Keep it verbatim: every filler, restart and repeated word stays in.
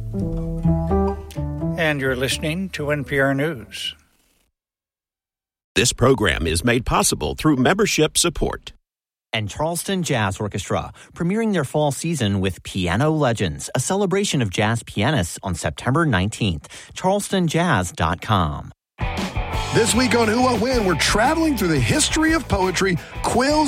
And you're listening to N P R News. This program is made possible through membership support. And Charleston Jazz Orchestra, premiering their fall season with Piano Legends, a celebration of jazz pianists on September nineteenth. charleston jazz dot com. This week on Who What When, we're traveling through the history of poetry, quills,